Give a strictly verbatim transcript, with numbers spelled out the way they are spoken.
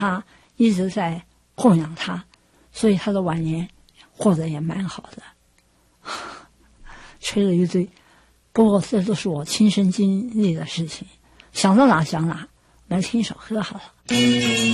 他一直在供养他，所以他的晚年过得也蛮好的。吹了一堆，不过这都是我亲身经历的事情，想到哪讲哪。来听一首歌好了。